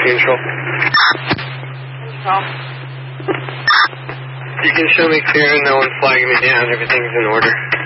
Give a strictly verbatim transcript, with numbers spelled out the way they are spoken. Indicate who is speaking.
Speaker 1: Control.
Speaker 2: Control.
Speaker 1: You can show me clear, no one flagging me down, everything's in order.